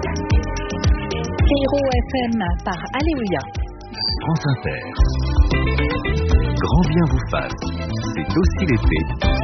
Héros FM par Alléluia. France Inter. Grand bien vous fasse. C'est aussi l'été.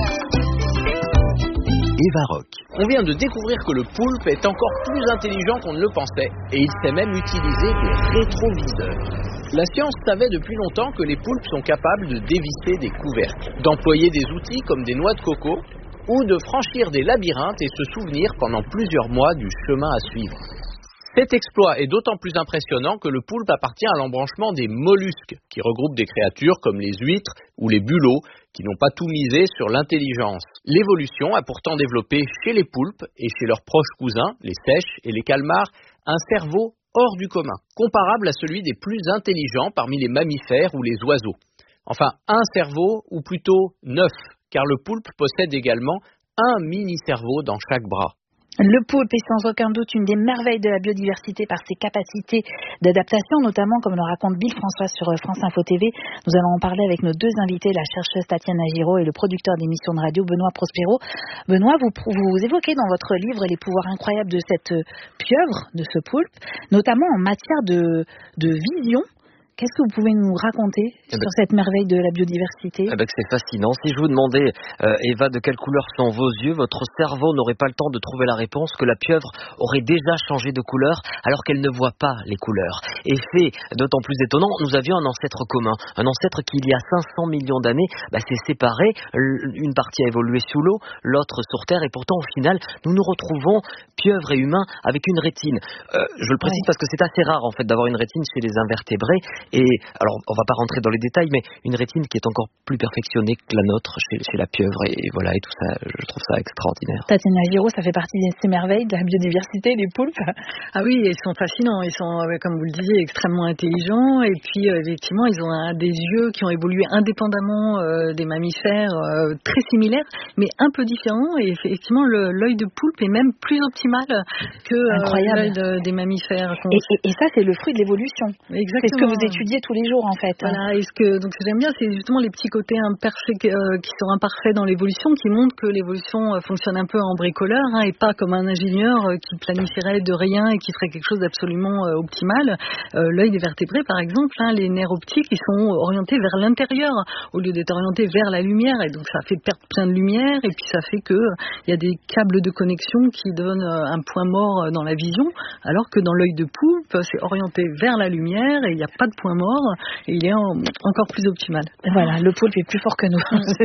Eva Rock. On vient de découvrir que le poulpe est encore plus intelligent qu'on ne le pensait, et il sait même utiliser des rétroviseurs. La science savait depuis longtemps que les poulpes sont capables de dévisser des couvercles, d'employer des outils comme des noix de coco, ou de franchir des labyrinthes et se souvenir pendant plusieurs mois du chemin à suivre. Cet exploit est d'autant plus impressionnant que le poulpe appartient à l'embranchement des mollusques, qui regroupent des créatures comme les huîtres ou les bulots, qui n'ont pas tout misé sur l'intelligence. L'évolution a pourtant développé chez les poulpes et chez leurs proches cousins, les seiches et les calmars, un cerveau hors du commun, comparable à celui des plus intelligents parmi les mammifères ou les oiseaux. Enfin, un cerveau, ou plutôt 9, car le poulpe possède également un mini-cerveau dans chaque bras. Le poulpe est sans aucun doute une des merveilles de la biodiversité par ses capacités d'adaptation, notamment comme le raconte Bill François sur France Info TV. Nous allons en parler avec nos deux invités, la chercheuse Tatiana Giraud et le producteur d'émissions de radio Benoît Prospero. Benoît, vous évoquez dans votre livre les pouvoirs incroyables de cette pieuvre, de ce poulpe, notamment en matière de vision. Qu'est-ce que vous pouvez nous raconter sur cette merveille de la biodiversité ? C'est fascinant. Si je vous demandais, Eva, de quelle couleur sont vos yeux, votre cerveau n'aurait pas le temps de trouver la réponse, que la pieuvre aurait déjà changé de couleur alors qu'elle ne voit pas les couleurs. Et fait d'autant plus étonnant, nous avions un ancêtre commun. Un ancêtre qui, il y a 500 millions d'années, s'est séparé. Une partie a évolué sous l'eau, l'autre sur Terre. Et pourtant, au final, nous nous retrouvons, pieuvres et humains, avec une rétine. Je le précise parce que c'est assez rare, en fait, d'avoir une rétine chez les invertébrés. Et alors, on va pas rentrer dans les détails, mais une rétine qui est encore plus perfectionnée que la nôtre chez la pieuvre. Et voilà, et tout ça, je trouve ça extraordinaire. Tatiana Giraud, ça fait partie de ces merveilles de la biodiversité, les poulpes. Ah oui, ils sont fascinants. Ils sont, comme vous le disiez, extrêmement intelligents. Et puis, effectivement, ils ont des yeux qui ont évolué indépendamment des mammifères, très similaires, mais un peu différents. Et effectivement, l'œil de poulpe est même plus optimal que l'œil des mammifères. Et ça, c'est le fruit de l'évolution. Exactement. C'est ce que vous étudiez tous les jours, en fait. Voilà. Donc, ce que j'aime bien, c'est justement les petits côtés qui sont imparfaits dans l'évolution, qui montrent que l'évolution fonctionne un peu en bricoleur, et pas comme un ingénieur qui planifierait de rien et qui ferait quelque chose d'absolument optimal. L'œil des vertébrés, par exemple, les nerfs optiques, ils sont orientés vers l'intérieur au lieu d'être orientés vers la lumière, et donc ça fait perdre plein de lumière, et puis ça fait que il y a des câbles de connexion qui donnent un point mort dans la vision, alors que dans l'œil de poulpe, c'est orienté vers la lumière et il n'y a pas de point mort, et il est encore plus optimal. Voilà, le poulpe est plus fort que nous.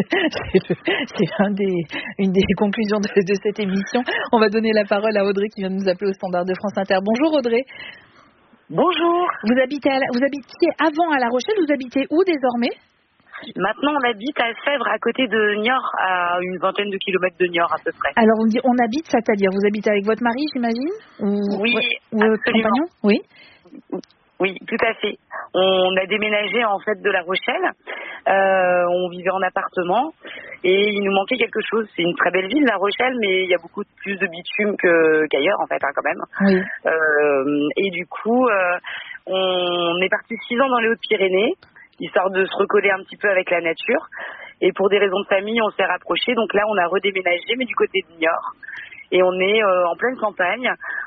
C'est une des conclusions de cette émission. On va donner la parole à Audrey qui vient de nous appeler au standard de France Inter. Bonjour Audrey. Bonjour. Vous habitiez avant à La Rochelle, vous habitez où désormais ? Maintenant, on habite à Sèvres, à côté de Niort, à une vingtaine de kilomètres de Niort à peu près. Alors on dit on habite, c'est-à-dire vous habitez avec votre mari, j'imagine ? Oui, ou votre compagnon ? Oui. Oui, tout à fait. On a déménagé en fait de La Rochelle. On vivait en appartement et il nous manquait quelque chose. C'est une très belle ville, La Rochelle, mais il y a beaucoup plus de bitume qu'ailleurs en fait, quand même. Oui. Et du coup, on est parti 6 ans dans les Hautes-Pyrénées, histoire de se recoller un petit peu avec la nature. Et pour des raisons de famille, on s'est rapprochés. Donc là, on a redéménagé, mais du côté de Niort. Et on est en pleine campagne,